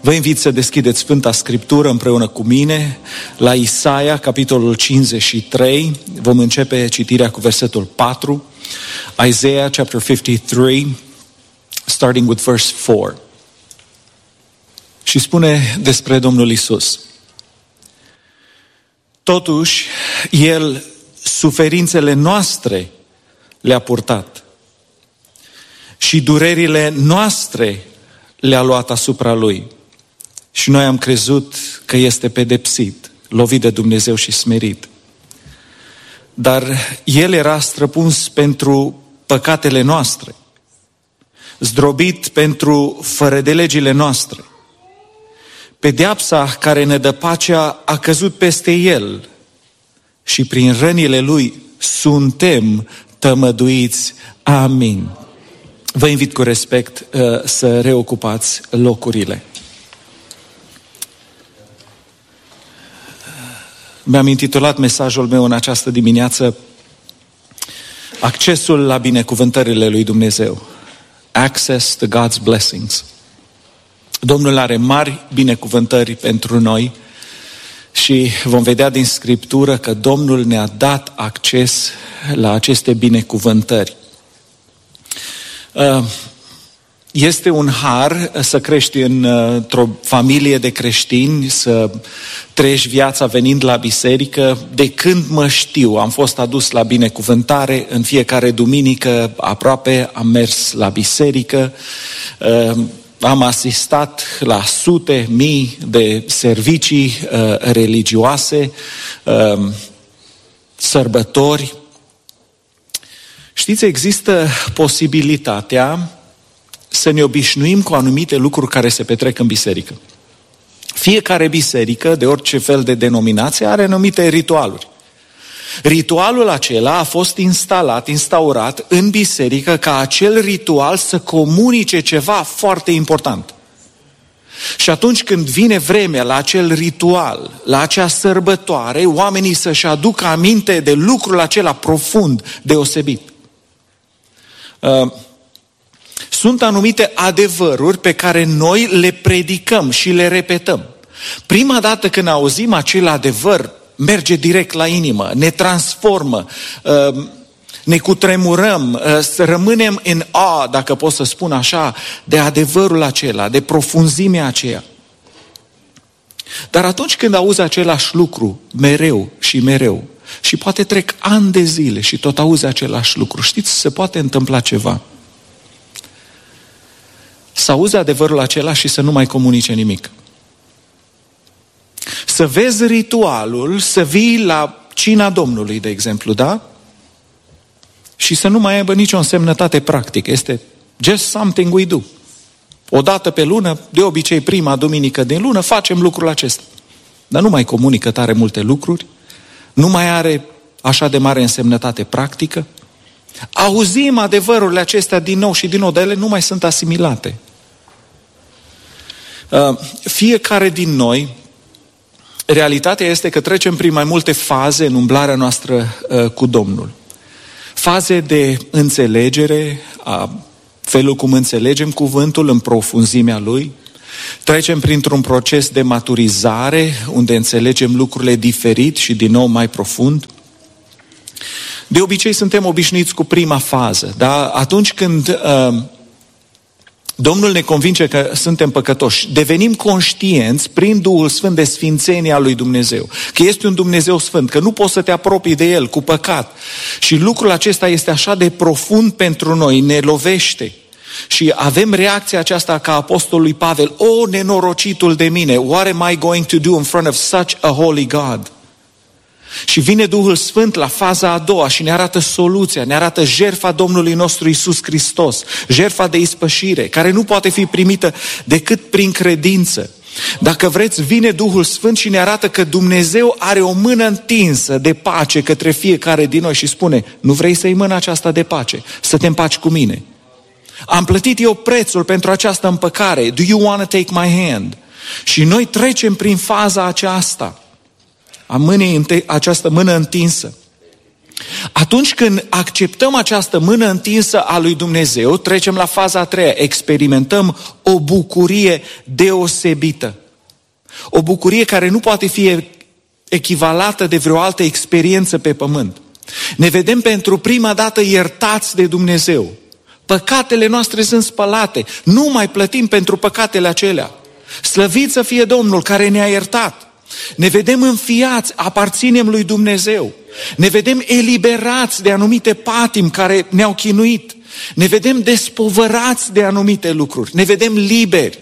Vă invit să deschideți Sfânta Scriptură împreună cu mine la Isaia, capitolul 53. Vom începe citirea cu versetul 4. Isaiah chapter 53, starting with verse 4. Și spune despre Domnul Iisus: totuși, El suferințele noastre le-a purtat și durerile noastre le-a luat asupra Lui. Și noi am crezut că este pedepsit, lovit de Dumnezeu și smerit. Dar El era străpuns pentru păcatele noastre, zdrobit pentru fără de legile noastre. Pedeapsa care ne dă pacea a căzut peste El și prin rănile Lui suntem tămăduiți. Amin. Vă invit cu respect să reocupați locurile. Mi-am intitulat mesajul meu în această dimineață Accesul la binecuvântările lui Dumnezeu. Access to God's blessings. Domnul are mari binecuvântări pentru noi și vom vedea din Scriptură că Domnul ne-a dat acces la aceste binecuvântări. Este un har să crești într-o familie de creștini, să trăiești viața venind la biserică. De când mă știu, am fost adus la binecuvântare în fiecare duminică, aproape am mers la biserică, am asistat la sute mii de servicii religioase, sărbători. Știți, există posibilitatea să ne obișnuim cu anumite lucruri care se petrec în biserică. Fiecare biserică, de orice fel de denominație, are anumite ritualuri. Ritualul acela a fost instaurat în biserică ca acel ritual să comunice ceva foarte important. Și atunci când vine vremea la acel ritual, la acea sărbătoare, oamenii să-și aducă aminte de lucrul acela profund, deosebit. Sunt anumite adevăruri pe care noi le predicăm și le repetăm. Prima dată când auzim acel adevăr, merge direct la inimă, ne transformă, ne cutremurăm, să rămânem în awe, dacă pot să spun așa, de adevărul acela, de profunzimea aceea. Dar atunci când auzi același lucru mereu și mereu, și poate trec ani de zile și tot auzi același lucru, știți, se poate întâmpla ceva. Să auzi adevărul acela și să nu mai comunice nimic. Să vezi ritualul, să vii la cina Domnului, de exemplu, da? Și să nu mai aibă nicio însemnătate practică. Este just something we do. O dată pe lună, de obicei prima duminică din lună, facem lucrul acesta. Dar nu mai comunică tare multe lucruri, nu mai are așa de mare însemnătate practică. Auzim adevărurile acestea din nou și din nou, dar ele nu mai sunt asimilate. Fiecare din noi, realitatea este că trecem prin mai multe faze în umblarea noastră cu Domnul. Faze de înțelegere, a felul cum înțelegem cuvântul în profunzimea lui. Trecem printr-un proces de maturizare, unde înțelegem lucrurile diferit și din nou mai profund. De obicei suntem obișnuiți cu prima fază, da? Atunci când Domnul ne convinge că suntem păcătoși, devenim conștienți prin Duhul Sfânt de sfințenia lui Dumnezeu, că este un Dumnezeu sfânt, că nu poți să te apropii de El cu păcat. Și lucrul acesta este așa de profund pentru noi, ne lovește. Și avem reacția aceasta ca apostolul lui Pavel: o, nenorocitul de mine, what am I going to do in front of such a holy God? Și vine Duhul Sfânt la faza a doua și ne arată soluția, ne arată jertfa Domnului nostru Iisus Hristos, jertfa de ispășire, care nu poate fi primită decât prin credință. Dacă vreți, vine Duhul Sfânt și ne arată că Dumnezeu are o mână întinsă de pace către fiecare din noi și spune: nu vrei să iei mâna aceasta de pace, să te împaci cu mine? Am plătit eu prețul pentru această împăcare. Do you want to take my hand? Și noi trecem prin faza aceasta a această mână întinsă. Atunci când acceptăm această mână întinsă a lui Dumnezeu, trecem la faza a treia, experimentăm o bucurie deosebită. O bucurie care nu poate fi echivalată de vreo altă experiență pe pământ. Ne vedem pentru prima dată iertați de Dumnezeu. Păcatele noastre sunt spălate. Nu mai plătim pentru păcatele acelea. Slăvit să fie Domnul care ne-a iertat. Ne vedem înfiați, aparținem lui Dumnezeu. Ne vedem eliberați de anumite patimi care ne-au chinuit. Ne vedem despovărați de anumite lucruri. Ne vedem liberi.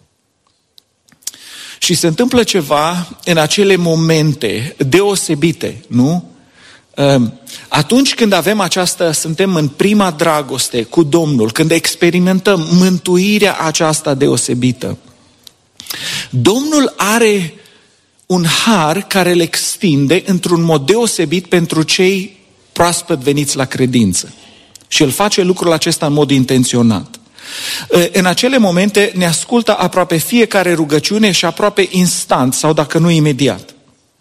Și se întâmplă ceva în acele momente deosebite, nu? Atunci când avem suntem în prima dragoste cu Domnul, când experimentăm mântuirea aceasta deosebită, Domnul are un har care le extinde într-un mod deosebit pentru cei proaspăt veniți la credință. Și El face lucrul acesta în mod intenționat. În acele momente ne ascultă aproape fiecare rugăciune și aproape instant sau dacă nu imediat.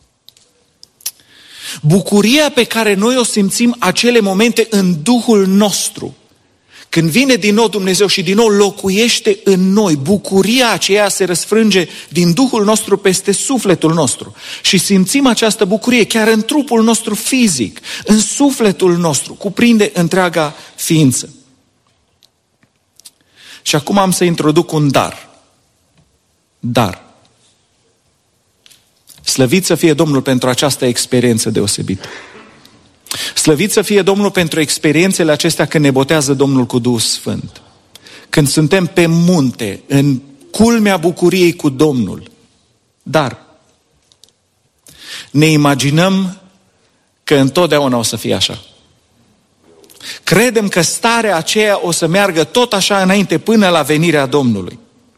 Bucuria pe care noi o simțim acele momente în Duhul nostru, când vine din nou Dumnezeu și din nou locuiește în noi, bucuria aceea se răsfrânge din Duhul nostru peste sufletul nostru și simțim această bucurie chiar în trupul nostru fizic, în sufletul nostru, cuprinde întreaga ființă. Și acum am să introduc un dar. Dar. Slăvit să fie Domnul pentru această experiență deosebită. Slăvit să fie Domnul pentru experiențele acestea când ne botează Domnul cu Duhul Sfânt. Când suntem pe munte, în culmea bucuriei cu Domnul. Dar ne imaginăm că întotdeauna o să fie așa. Credem că starea aceea o să meargă tot așa înainte până la venirea Domnului.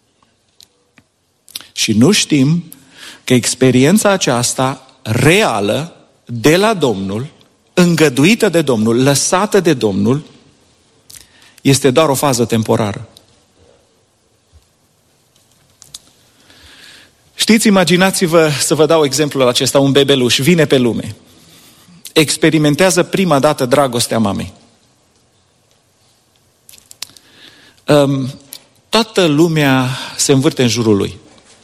Și nu știm că experiența aceasta reală de la Domnul, îngăduită de Domnul, lăsată de Domnul, este doar o fază temporară. Știți, imaginați-vă, să vă dau exemplul acesta, un bebeluș vine pe lume, experimentează prima dată dragostea mamei. Toată lumea se învârte în jurul lui.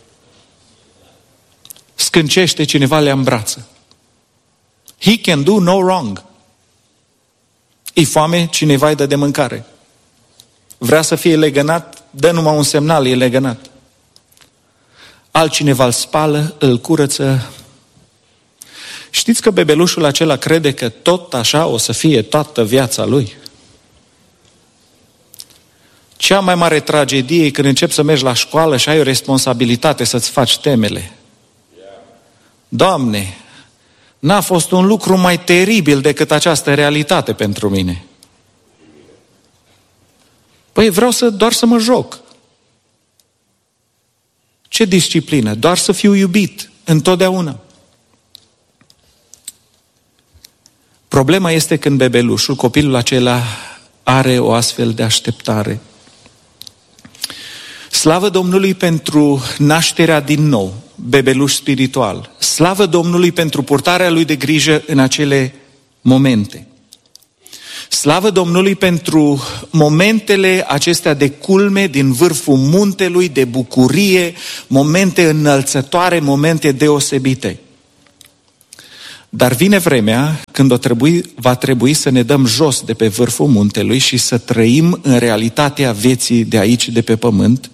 Scâncește, cineva le îmbrață. He can do no wrong. E foame, cineva îi dă de mâncare. Vrea să fie legănat, dă numai un semnal, e legănat. Altcineva îl spală, îl curăță. Știți că bebelușul acela crede că tot așa o să fie toată viața lui? Cea mai mare tragedie e când începi să mergi la școală și ai o responsabilitate să-ți faci temele. Doamne, n-a fost un lucru mai teribil decât această realitate pentru mine. Păi vreau doar să mă joc. Ce disciplină? Doar să fiu iubit întotdeauna. Problema este când bebelușul, copilul acela, are o astfel de așteptare. Slavă Domnului pentru nașterea din nou, bebeluș spiritual. Slavă Domnului pentru purtarea lui de grijă în acele momente. Slavă Domnului pentru momentele acestea de culme din vârful muntelui, de bucurie, momente înălțătoare, momente deosebite. Dar vine vremea când va trebui să ne dăm jos de pe vârful muntelui și să trăim în realitatea vieții de aici, de pe pământ,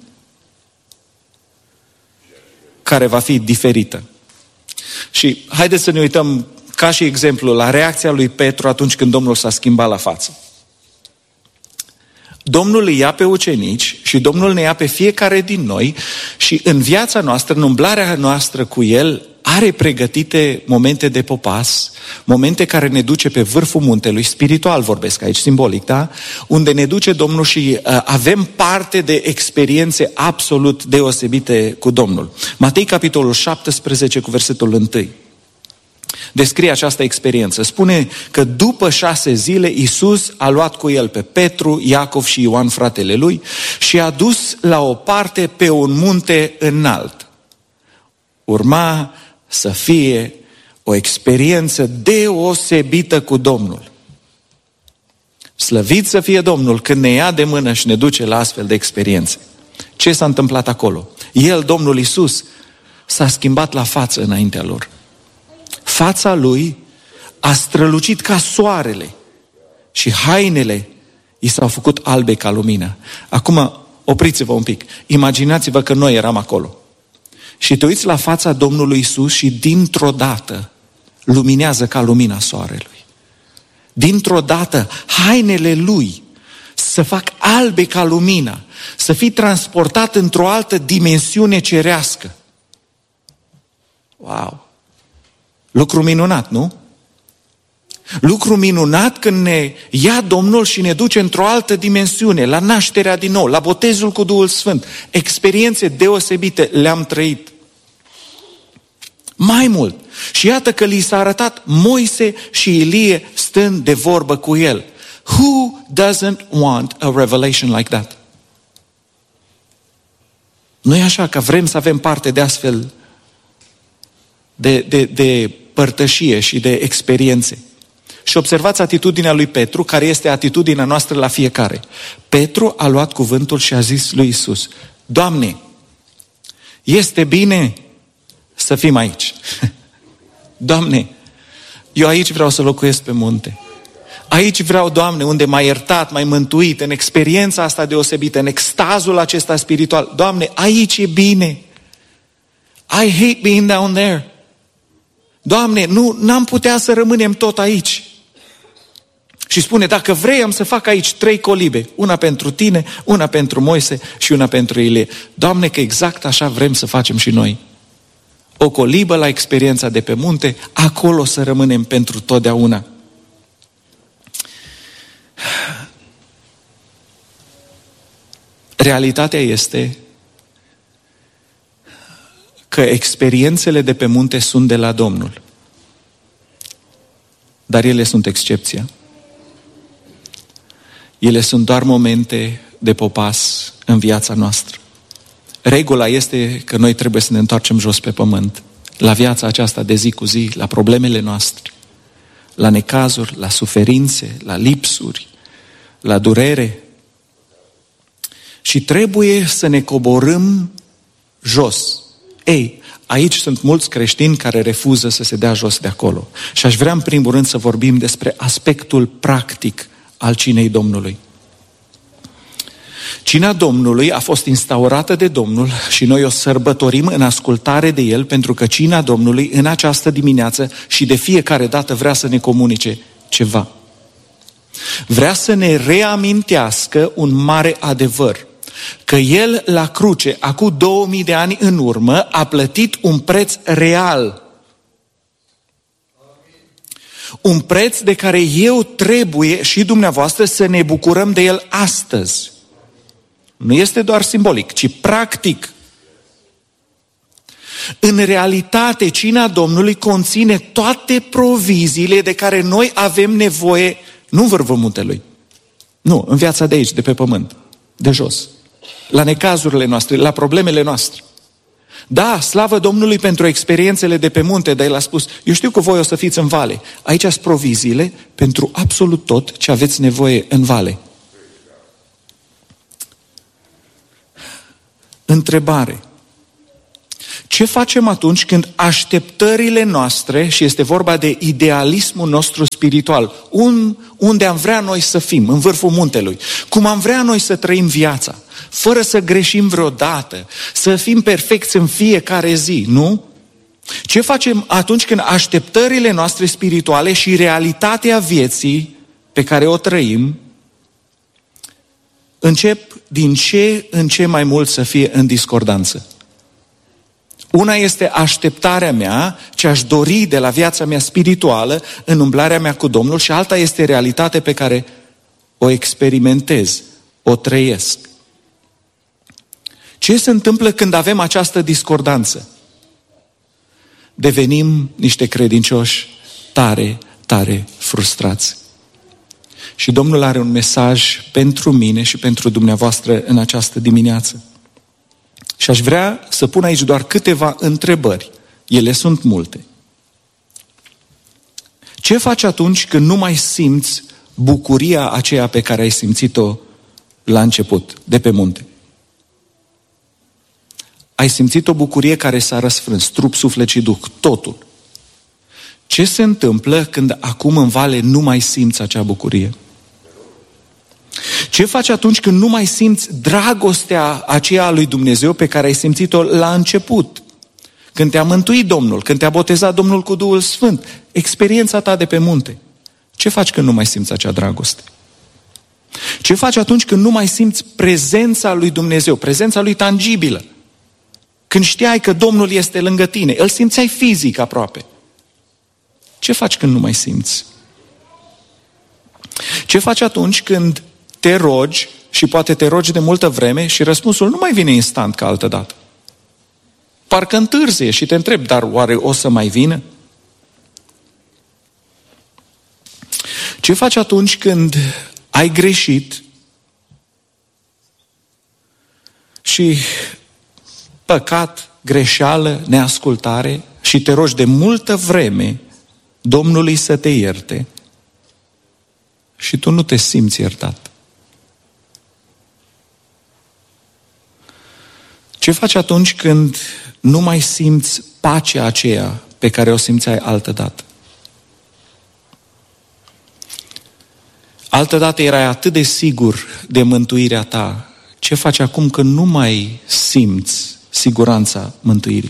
care va fi diferită. Și haideți să ne uităm ca și exemplu la reacția lui Petru atunci când Domnul s-a schimbat la față. Domnul îi ia pe ucenici și Domnul ne ia pe fiecare din noi și în viața noastră, în umblarea noastră cu El, are pregătite momente de popas, momente care ne duce pe vârful muntelui, spiritual vorbesc aici, simbolic, da? Unde ne duce Domnul și avem parte de experiențe absolut deosebite cu Domnul. Matei, capitolul 17, cu versetul 1. Descrie această experiență. Spune că după 6 zile Iisus a luat cu El pe Petru, Iacov și Ioan, fratele lui, și a dus la o parte pe un munte înalt. Urma să fie o experiență deosebită cu Domnul. Slăvit să fie Domnul când ne ia de mână și ne duce la astfel de experiențe. Ce s-a întâmplat acolo? El, Domnul Iisus, s-a schimbat la față înaintea lor. Fața lui a strălucit ca soarele și hainele i s-au făcut albe ca lumina. Acum, opriți-vă un pic. Imaginați-vă că noi eram acolo. Și te uiți la fața Domnului Iisus și dintr-o dată luminează ca lumina soarelui. Dintr-o dată hainele lui să fac albe ca lumina, să fii transportat într-o altă dimensiune cerească. Wow! Lucru minunat, nu? Lucru minunat când ne ia Domnul și ne duce într-o altă dimensiune, la nașterea din nou, la botezul cu Duhul Sfânt. Experiențe deosebite le-am trăit. Mai mult, și iată că li s-a arătat Moise și Ilie stând de vorbă cu el. Who doesn't want a revelation like that? Nu e așa că vrem să avem parte de astfel de părtășie și de experiențe. Și observați atitudinea lui Petru, care este atitudinea noastră la fiecare. Petru a luat cuvântul și a zis lui Iisus: Doamne, este bine să fim aici. Doamne, eu aici vreau să locuiesc pe munte. Aici vreau, Doamne, unde m-ai iertat, m-ai mântuit, în experiența asta deosebită, în extazul acesta spiritual. Doamne, aici e bine. I hate being down there. Doamne, n-am putea să rămânem tot aici. Și spune, dacă vrei, am să fac aici 3 colibe. Una pentru tine, una pentru Moise și una pentru Ilie. Doamne, că exact așa vrem să facem și noi. O colibă la experiența de pe munte, acolo să rămânem pentru totdeauna. Realitatea este că experiențele de pe munte sunt de la Domnul. Dar ele sunt excepția. Ele sunt doar momente de popas în viața noastră. Regula este că noi trebuie să ne întoarcem jos pe pământ, la viața aceasta de zi cu zi, la problemele noastre, la necazuri, la suferințe, la lipsuri, la durere. Și trebuie să ne coborâm jos. Ei, aici sunt mulți creștini care refuză să se dea jos de acolo. Și aș vrea în primul rând să vorbim despre aspectul practic al cinei Domnului. Cina Domnului a fost instaurată de Domnul și noi o sărbătorim în ascultare de El, pentru că cina Domnului în această dimineață și de fiecare dată vrea să ne comunice ceva. Vrea să ne reamintească un mare adevăr, că El la cruce, acum 2000 de ani în urmă, a plătit un preț real. Un preț de care eu trebuie și dumneavoastră să ne bucurăm de el astăzi. Nu este doar simbolic, ci practic. În realitate, cina Domnului conține toate proviziile de care noi avem nevoie, nu în vârful muntelui, nu, în viața de aici, de pe pământ, de jos, la necazurile noastre, la problemele noastre. Da, slavă Domnului pentru experiențele de pe munte, dar El a spus, eu știu că voi o să fiți în vale. Aici sunt proviziile pentru absolut tot ce aveți nevoie în vale. Întrebare. Ce facem atunci când așteptările noastre, și este vorba de idealismul nostru spiritual, unde am vrea noi să fim, în vârful muntelui, cum am vrea noi să trăim viața, fără să greșim vreodată, să fim perfecți în fiecare zi, nu? Ce facem atunci când așteptările noastre spirituale și realitatea vieții pe care o trăim încep din ce în ce mai mult să fie în discordanță? Una este așteptarea mea, ce aș dori de la viața mea spirituală, în umblarea mea cu Domnul, și alta este realitatea pe care o experimentez, o trăiesc. Ce se întâmplă când avem această discordanță? Devenim niște credincioși tare, tare frustrați. Și Domnul are un mesaj pentru mine și pentru dumneavoastră în această dimineață. Și aș vrea să pun aici doar câteva întrebări. Ele sunt multe. Ce faci atunci când nu mai simți bucuria aceea pe care ai simțit-o la început, de pe munte? Ai simțit o bucurie care s-a răsfrâns, trup, suflet și duh, totul. Ce se întâmplă când acum în vale nu mai simți acea bucurie? Ce faci atunci când nu mai simți dragostea aceea a lui Dumnezeu pe care ai simțit-o la început? Când te-a mântuit Domnul, când te-a botezat Domnul cu Duhul Sfânt, experiența ta de pe munte. Ce faci când nu mai simți acea dragoste? Ce faci atunci când nu mai simți prezența lui Dumnezeu, prezența lui tangibilă? Când știai că Domnul este lângă tine, îl simțeai fizic aproape. Ce faci când nu mai simți? Ce faci atunci când te rogi și poate te rogi de multă vreme și răspunsul nu mai vine instant ca altădată? Parcă întârzie și te întrebi, dar oare o să mai vină? Ce faci atunci când ai greșit și păcat, greșeală, neascultare și te rogi de multă vreme Domnului să te ierte și tu nu te simți iertat? Ce faci atunci când nu mai simți pacea aceea pe care o simțeai altădată? Altădată erai atât de sigur de mântuirea ta. Ce faci acum când nu mai simți siguranța mântuirii?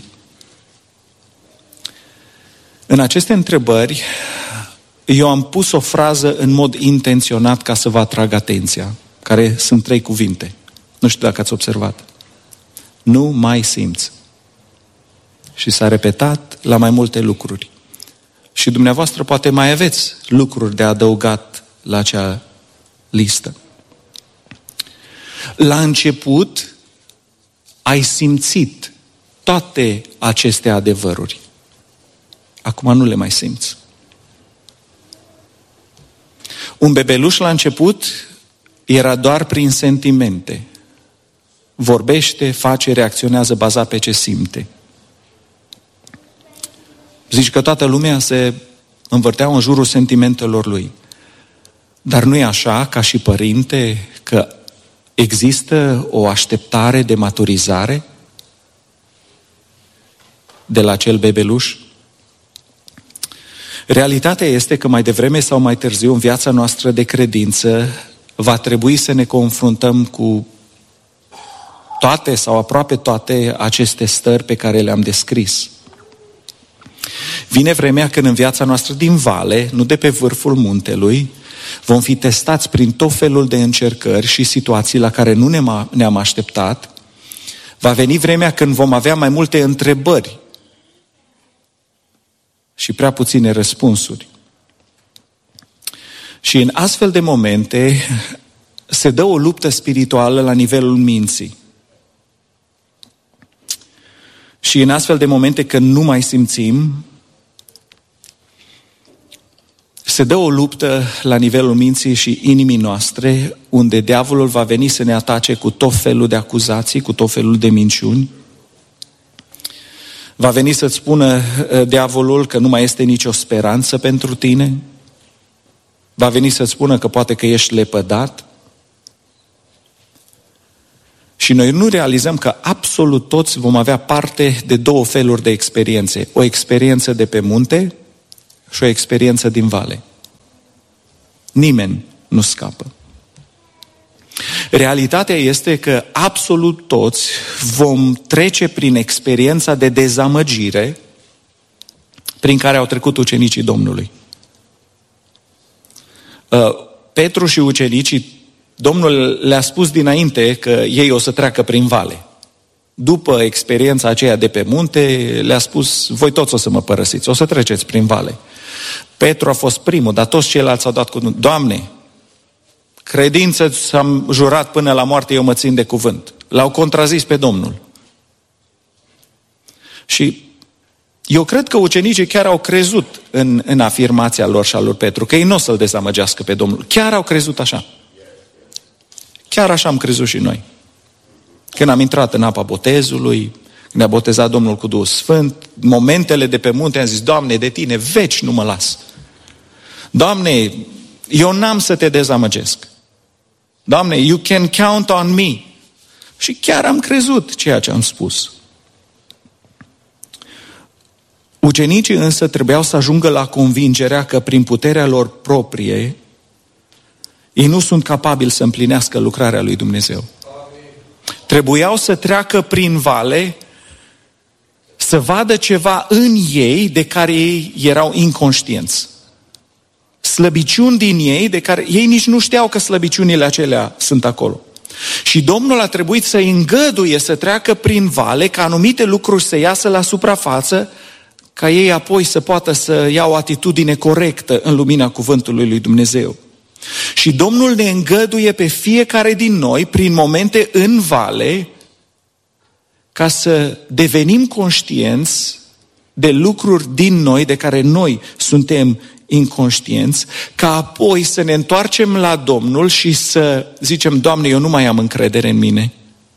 În aceste întrebări, eu am pus o frază în mod intenționat ca să vă atrag atenția, care sunt 3 cuvinte. Nu știu dacă ați observat. Nu mai simți. Și s-a repetat la mai multe lucruri. Și dumneavoastră poate mai aveți lucruri de adăugat la acea listă. La început ai simțit toate aceste adevăruri. Acum nu le mai simți. Un bebeluș la început era doar prin sentimente. Vorbește, face, reacționează bazat pe ce simte. Zici că toată lumea se învârtea în jurul sentimentelor lui. Dar nu e așa, ca și părinte, că există o așteptare de maturizare de la acel bebeluș? Realitatea este că mai devreme sau mai târziu în viața noastră de credință va trebui să ne confruntăm cu toate sau aproape toate aceste stări pe care le-am descris. Vine vremea când în viața noastră din vale, nu de pe vârful muntelui, vom fi testați prin tot felul de încercări și situații la care nu ne-am așteptat. Va veni vremea când vom avea mai multe întrebări și prea puține răspunsuri. Și în astfel de momente se dă o luptă spirituală la nivelul minții. Și în astfel de momente când nu mai simțim, se dă o luptă la nivelul minții și inimii noastre, unde diavolul va veni să ne atace cu tot felul de acuzații, cu tot felul de minciuni. Va veni să-ți spună diavolul că nu mai este nicio speranță pentru tine. Va veni să-ți spună că poate că ești lepădat. Și noi nu realizăm că absolut toți vom avea parte de 2 feluri de experiențe. O experiență de pe munte și o experiență din vale. Nimeni nu scapă. Realitatea este că absolut toți vom trece prin experiența de dezamăgire prin care au trecut ucenicii Domnului. Petru și ucenicii, Domnul le-a spus dinainte că ei o să treacă prin vale. După experiența aceea de pe munte, le-a spus, voi toți o să mă părăsiți, o să treceți prin vale. Petru a fost primul, dar toți ceilalți au dat cuvânt. Doamne, credință ți-am jurat până la moarte, eu mă țin de cuvânt. L-au contrazis pe Domnul. Și eu cred că ucenicii chiar au crezut în afirmația lor și a lui Petru, că ei nu o să-l dezamăgească pe Domnul. Chiar au crezut așa. Chiar așa am crezut și noi. Când am intrat în apa botezului, când ne-a botezat Domnul cu Duhul Sfânt, momentele de pe munte am zis, Doamne, de Tine veci nu mă las. Doamne, eu n-am să te dezamăgesc. Doamne, you can count on me. Și chiar am crezut ceea ce am spus. Ucenicii însă trebuiau să ajungă la convingerea că prin puterea lor proprie ei nu sunt capabili să împlinească lucrarea lui Dumnezeu. Trebuiau să treacă prin vale, să vadă ceva în ei de care ei erau inconștienți. Slăbiciuni din ei de care ei nici nu știau că slăbiciunile acelea sunt acolo. Și Domnul a trebuit să îi îngăduie să treacă prin vale, ca anumite lucruri să iasă la suprafață, ca ei apoi să poată să ia o atitudine corectă în lumina cuvântului lui Dumnezeu. Și Domnul ne îngăduie pe fiecare din noi, prin momente în vale, ca să devenim conștienți de lucruri din noi, de care noi suntem inconștienți, ca apoi să ne întoarcem la Domnul și să zicem: Doamne, eu nu mai am încredere în mine.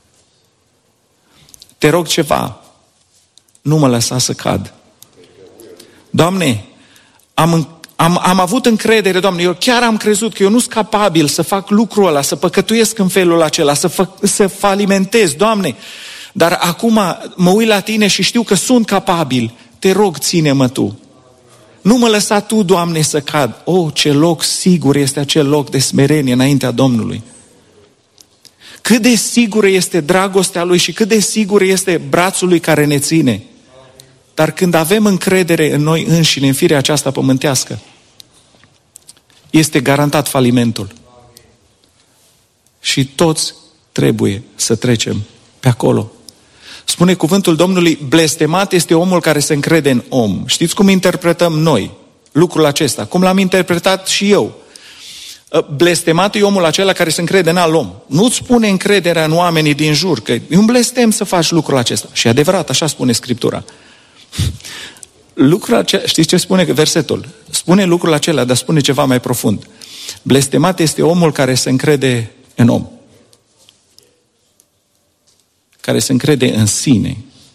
Te rog ceva, nu mă lăsa să cad. Doamne, am avut încredere, Doamne, eu chiar am crezut că eu nu sunt capabil să fac lucrul ăla, să păcătuiesc în felul acela, să falimentez, Doamne, dar acum mă uit la Tine și știu că sunt capabil. Te rog, ține-mă Tu. Nu mă lăsa Tu, Doamne, să cad. Ce loc sigur este acel loc de smerenie înaintea Domnului. Cât de sigură este dragostea Lui și cât de sigur este brațul Lui care ne ține. Dar când avem încredere în noi înșine, în firea aceasta pământească, este garantat falimentul. Și toți trebuie să trecem pe acolo. Spune cuvântul Domnului: blestemat este omul care se încrede în om. Știți cum interpretăm noi lucrul acesta? Cum l-am interpretat și eu? Blestemat e omul acela care se încrede în alt om. Nu-ți pune încrederea în oamenii din jur, că e un blestem să faci lucrul acesta. Și adevărat, așa spune Scriptura. Știți ce spune versetul? Spune lucrul acela, dar spune ceva mai profund. Blestemat este omul care se încrede în om. Care se încrede în sine.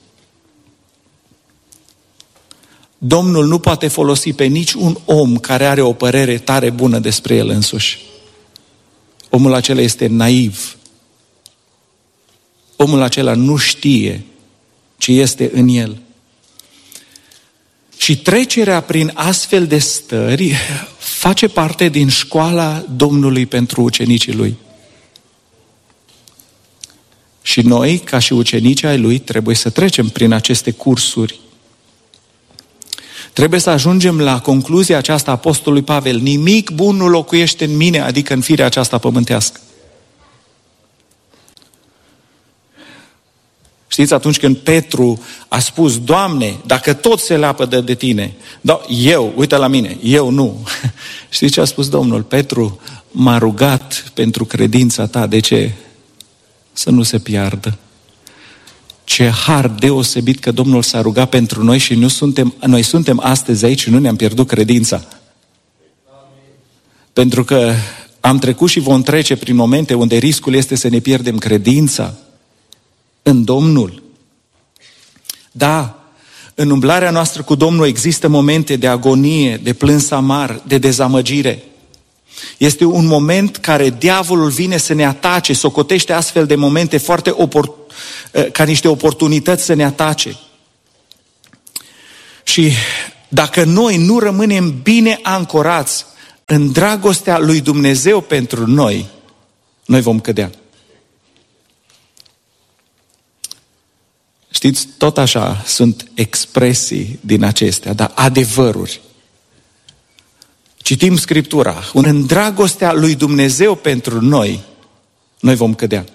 Domnul nu poate folosi pe niciun om care are o părere tare bună despre el însuși. Omul acela este naiv. Omul acela nu știe ce este în el. Și trecerea prin astfel de stări face parte din școala Domnului pentru ucenicii Lui. Și noi, ca și ucenicii ai Lui, trebuie să trecem prin aceste cursuri. Trebuie să ajungem la concluzia aceasta a apostolului Pavel: nimic bun nu locuiește în mine, adică în firea aceasta pământească. Știți, atunci când Petru a spus: Doamne, dacă tot se leapădă de Tine, uite la mine, eu nu. Știți ce a spus Domnul? Petru, m-a rugat pentru credința ta. De ce? Să nu se piardă. Ce har deosebit că Domnul s-a rugat pentru noi și noi suntem astăzi aici și nu ne-am pierdut credința. Pentru că am trecut și vom trece prin momente unde riscul este să ne pierdem credința în Domnul. Da, în umblarea noastră cu Domnul există momente de agonie, de plâns amar, de dezamăgire. Este un moment care diavolul vine să ne atace, socotește astfel de momente ca niște oportunități să ne atace. Și dacă noi nu rămânem bine ancorați în dragostea lui Dumnezeu pentru noi, noi vom cădea. Știți, tot așa sunt expresii din acestea, dar adevăruri. Citim Scriptura, în dragostea lui Dumnezeu pentru noi, noi vom cădea.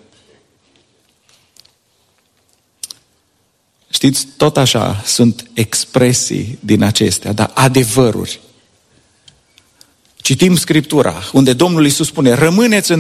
Știți, tot așa sunt expresii din acestea, dar adevăruri. Citim Scriptura, unde Domnul Iisus spune: rămâneți în